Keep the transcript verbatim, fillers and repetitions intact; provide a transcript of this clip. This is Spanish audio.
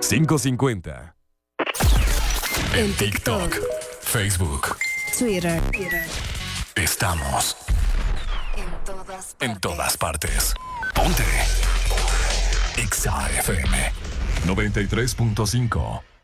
cinco cincuenta. En TikTok, Facebook, Twitter. Estamos En todas partes. en todas partes. Ponte Exa F M noventa y tres punto cinco.